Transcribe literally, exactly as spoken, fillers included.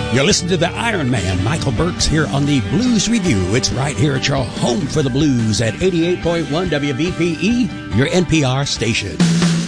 You're listening to the Iron Man, Michael Burks, here on the Blues Review. It's right here at your home for the blues at eighty-eight point one W V P E, your N P R station.